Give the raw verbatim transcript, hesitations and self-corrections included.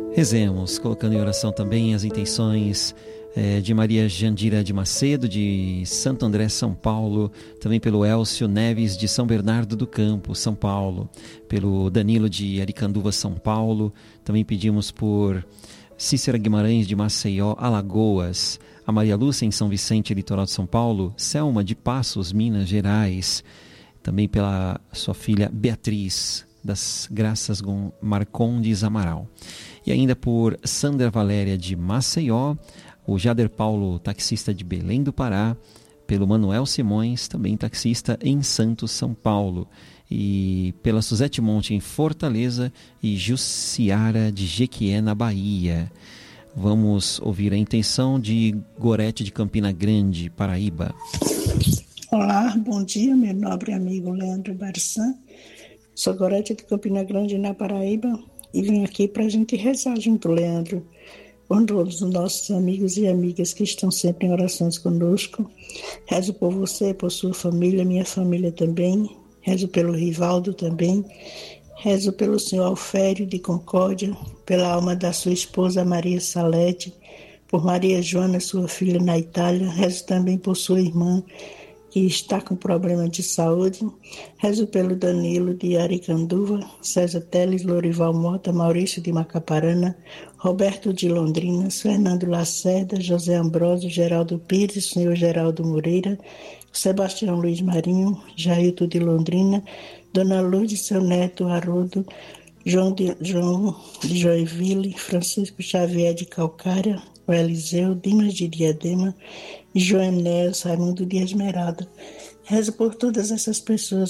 Rezemos, colocando em oração também as intenções é, de Maria Jandira de Macedo, de Santo André, São Paulo, também pelo Elcio Neves, de São Bernardo do Campo, São Paulo, pelo Danilo de Aricanduva, São Paulo. Também pedimos por Cícera Guimarães, de Maceió, Alagoas, a Maria Lúcia, em São Vicente, litoral de São Paulo, Selma, de Passos, Minas Gerais, também pela sua filha Beatriz, das Graças Marcondes Amaral. E ainda por Sandra Valéria de Maceió, o Jader Paulo, taxista de Belém do Pará, pelo Manuel Simões, também taxista em Santos, São Paulo, e pela Suzete Monte em Fortaleza e Jussiara de Jequié, na Bahia. Vamos ouvir a intenção de Gorete de Campina Grande, Paraíba. Olá, bom dia, meu nobre amigo Leandro Barçan. Sou Gorete de Campina Grande, na Paraíba, e vim aqui para a gente rezar junto, Leandro, com todos os nossos amigos e amigas que estão sempre em orações conosco. Rezo por você, por sua família, minha família também. Rezo pelo Rivaldo também. Rezo pelo senhor Alfério de Concórdia, pela alma da sua esposa Maria Salete, por Maria Joana, sua filha na Itália. Rezo também por sua irmã, que está com problema de saúde. Rezo pelo Danilo de Aricanduva, César Teles, Lorival Mota, Maurício de Macaparana, Roberto de Londrina, Fernando Lacerda, José Ambrósio, Geraldo Pires, senhor Geraldo Moreira, Sebastião Luiz Marinho, Jailton de Londrina, Dona Lourdes, seu neto Haroldo, João de, João de Joinville, Francisco Xavier de Calcária, o Eliseu, Dimas de Diadema, Joanéus, Raimundo de Esmeralda. Rezo por todas essas pessoas